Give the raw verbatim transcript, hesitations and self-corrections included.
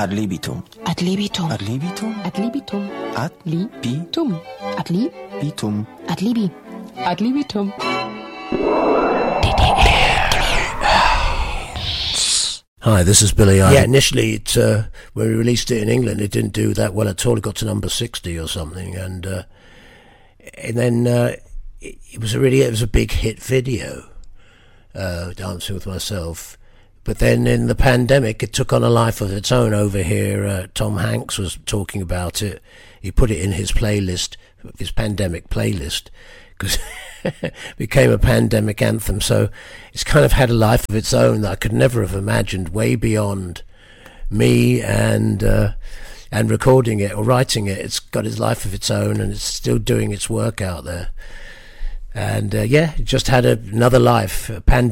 Ad libitum. Ad libitum. Ad libitum. Ad libitum. Ad libitum. Ad libitum. Ad libi. Ad libitum. Hi, this is Billy Idol. Yeah, initially, it, uh, when we released it in England, it didn't do that well at all. It got to number sixty or something, and uh, and then uh, it, it was a really it was a big hit video, uh, Dancing with Myself. But then in the pandemic, it took on a life of its own over here. Uh, Tom Hanks was talking about it. He put it in his playlist, his pandemic playlist, because it became a pandemic anthem. So it's kind of had a life of its own that I could never have imagined, way beyond me and uh, and recording it or writing it. It's got its life of its own, and it's still doing its work out there. And uh, yeah, it just had a, another life, a pandemic.